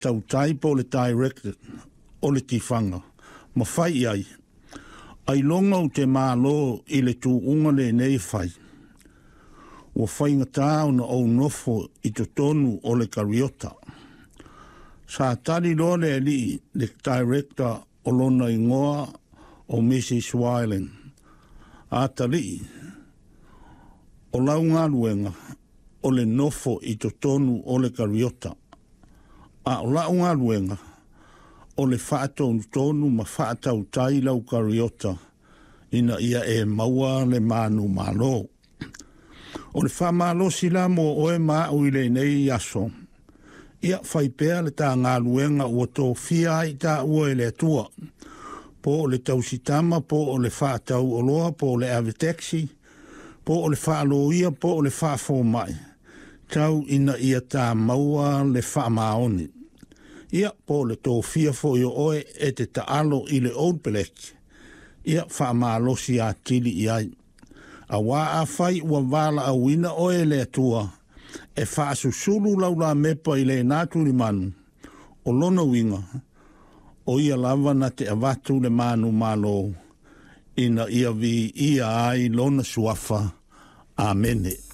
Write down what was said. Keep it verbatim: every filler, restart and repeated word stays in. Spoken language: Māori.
tau tai po le director o le tifanga. Ma fai ai. Ai longa o te mālo i le tū unga le nei fai. Ua fai ngata o na au nofo i to tonu o le kariota. Sa tari loa le ali le director o lona ingoa o missus Wyling. A tari, o lau ngā luenga o le nofo i to tonu o le kariota. A o lau ngā luenga o le whaatonu tonu ma whaatau tai lau kariota ina ia e maua le manu malo. O le whamalo sila mo oe mau i le nei aso. Ia whaipea le tā ngā luenga ua tō fia i tā ua e le atua. Po o le tausitama, po o le whaatau oloa, po o le avitaxi, po o le whaaloia, po o le whaafo mai. Tau ina ia tā maua le whaamaoni. Ia po le tō fia fo i oe e te taalo i le Old Black. Ia whaamalosi a tili i ai. A wā a whai ua wala a wina oe le atua. E whaasusulu lau la mepa i le nāturi manu. O lona winga. O ia lava na te avatu le manu malo. Ina ia vi ia ai lona suafa. Amene.